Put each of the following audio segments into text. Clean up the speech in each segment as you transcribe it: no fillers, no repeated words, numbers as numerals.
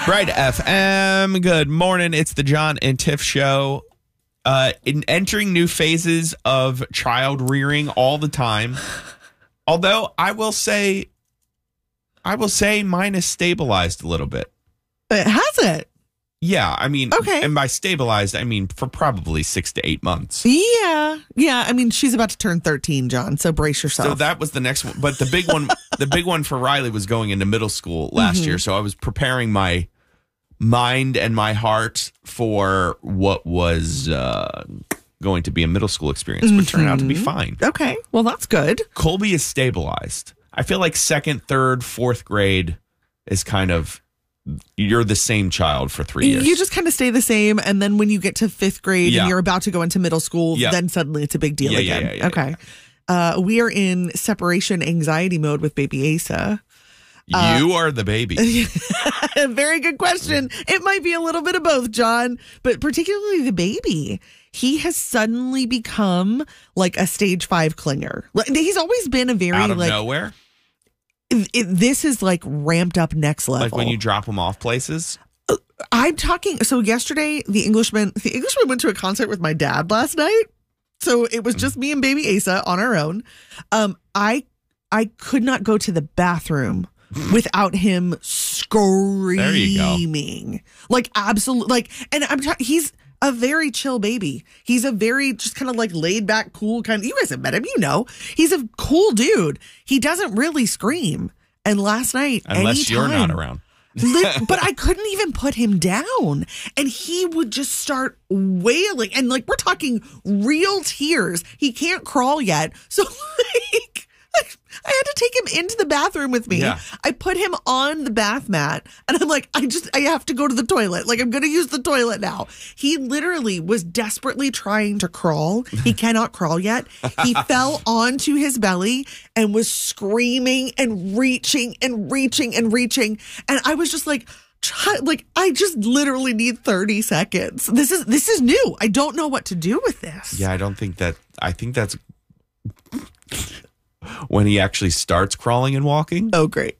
Right, FM. Good morning. It's the John and Tiff Show. In entering new phases of child rearing all the time. Although I will say mine is stabilized a little bit. Has it? Yeah, I mean, okay. And by stabilized, I mean for probably 6 to 8 months. Yeah. I mean, she's about to turn 13, John. So brace yourself. So that was the next one, but the big one for Riley was going into middle school last year. So I was preparing my mind and my heart for what was going to be a middle school experience, but turned out to be fine. Okay, well that's good. Colby is stabilized. I feel like 2nd, 3rd, 4th grade is kind of. You're the same child for 3 years. You just kind of stay the same. And then when you get to 5th grade and you're about to go into middle school, then suddenly it's a big deal again. Okay. We are in separation anxiety mode with baby Asa. You are the baby. Very good question. It might be a little bit of both, John, but particularly the baby. He has suddenly become like a stage 5 clinger. He's always been a very out of nowhere. This is like ramped up next level. Like when you drop them off places? I'm talking. So yesterday, the Englishman went to a concert with my dad last night. So it was just me and baby Asa on our own. I could not go to the bathroom without him screaming. There you go. Like absolutely. And he's a very chill baby. He's a very just kind of like laid back, cool kind of. You guys have met him, he's a cool dude. He doesn't really scream. And last night, unless you're not around. But I couldn't even put him down. And he would just start wailing. And like, we're talking real tears. He can't crawl yet. So like, I had to take him into the bathroom with me. Yeah. I put him on the bath mat and I'm like, I have to go to the toilet. Like, I'm going to use the toilet now. He literally was desperately trying to crawl. He cannot crawl yet. He fell onto his belly and was screaming and reaching and reaching and reaching. And I was just like, I just literally need 30 seconds. This is new. I don't know what to do with this. Yeah, I think that's when he actually starts crawling and walking. Oh, great.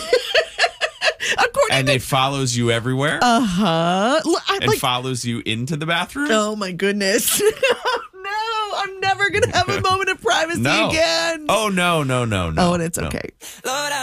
And it follows you everywhere. And follows you into the bathroom. Oh, my goodness. No, I'm never going to have a moment of privacy again. Oh, no. Oh, and it's okay.